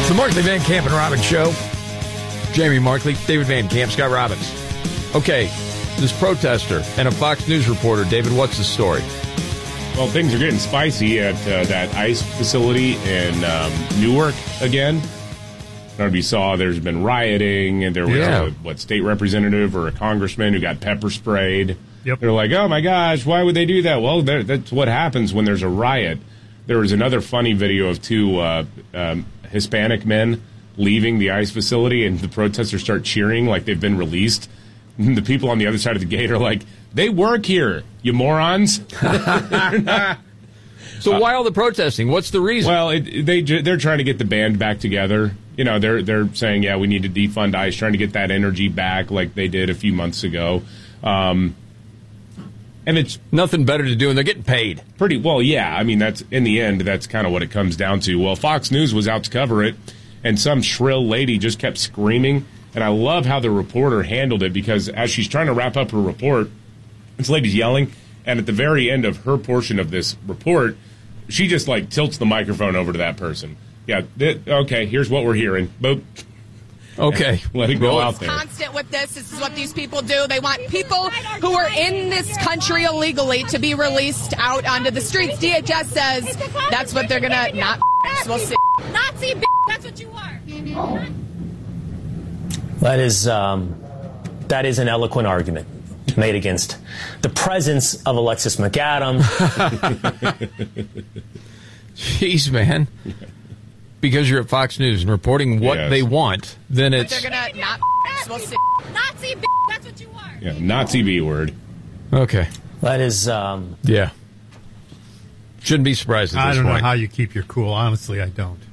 It's the Markley, Van Camp, and Robbins Show. Jamie Markley, David Van Camp, Scott Robbins. Okay, this protester and a Fox News reporter. David, what's the story? Well, things are getting spicy at that ICE facility in Newark again. I don't know if you saw, there's been rioting, and there was a state representative or a congressman who got pepper sprayed. Yep. They're like, oh, my gosh, why would they do that? Well, that's what happens when there's a riot. There was another funny video of two Hispanic men leaving the ICE facility, and the protesters start cheering like they've been released. And the people on the other side of the gate are like, they work here, you morons. So why all the protesting? What's the reason? Well, they're trying to get the band back together. You know, they're saying, yeah, we need to defund ICE, trying to get that energy back like they did a few months ago. And it's nothing better to do, and they're getting paid. Pretty well, yeah. I mean, that's in the end, that's kind of what it comes down to. Well, Fox News was out to cover it, and some shrill lady just kept screaming. And I love how the reporter handled it, because as she's trying to wrap up her report, this lady's yelling, and at the very end of her portion of this report, she just like tilts the microphone over to that person. Yeah, okay, here's what we're hearing. Boop. Okay. Let it go out there. Constant with this. This is what these people do. They want people who are in this country illegally to be released out onto the streets. DHS says that's what they're going to not. We'll see. Nazi, that's what you are. That is an eloquent argument made against the presence of Alexis McAdams. Jeez, man. Because you're at Fox News and reporting what they want, then it's... They're going to not... We'll see. Nazi, that's what you are. Yeah, Nazi B word. Okay. That is... Yeah. Shouldn't be surprised at this point. I don't know how you keep your cool. Honestly, I don't.